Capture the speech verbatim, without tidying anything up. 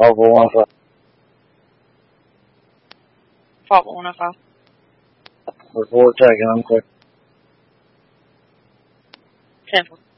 Alpha one five. Alpha one five. Report taken, I'm clear. ten four.